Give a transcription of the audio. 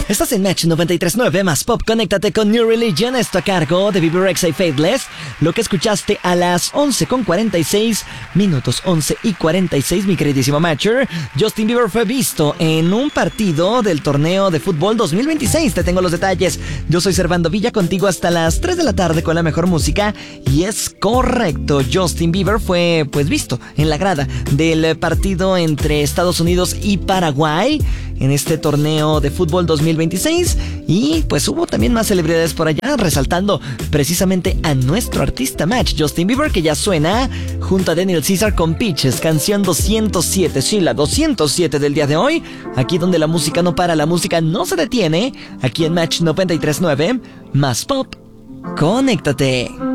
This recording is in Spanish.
Estás en Match 93.9 más Pop. Conéctate con New Religion. Esto a cargo de Bieber X y Faithless. Lo que escuchaste a las 11:46 minutos, 11:46, mi queridísimo Matcher. Justin Bieber fue visto en un partido del torneo de fútbol 2026. Te tengo los detalles. Yo soy Servando Villa, contigo hasta las 3 de la tarde con la mejor música. Y es correcto, Justin Bieber fue visto en la grada del partido entre Estados Unidos y Paraguay en este torneo de fútbol 2026. Y pues hubo también más celebridades por allá, resaltando precisamente a nuestro artista Match, Justin Bieber, que ya suena junto a Daniel Caesar con Peaches, canción 207, sí, la 207 del día de hoy. Aquí donde la música no para, la música no se detiene. Aquí en Match 93.9, más Pop. Conéctate.